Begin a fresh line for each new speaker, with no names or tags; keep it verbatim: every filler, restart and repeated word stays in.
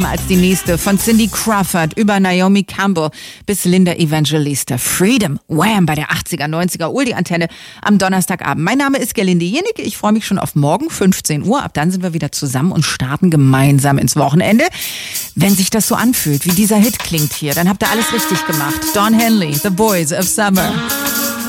Als die nächste von Cindy Crawford über Naomi Campbell bis Linda Evangelista. Freedom, wham, bei der achtziger, neunziger Oldie-Antenne am Donnerstagabend. Mein Name ist Gerlinde Jennecke. Ich freue mich schon auf morgen, fünfzehn Uhr. Ab dann sind wir wieder zusammen und starten gemeinsam ins Wochenende. Wenn sich das so anfühlt, wie dieser Hit klingt hier, dann habt ihr alles richtig gemacht. Don Henley, The Boys of Summer.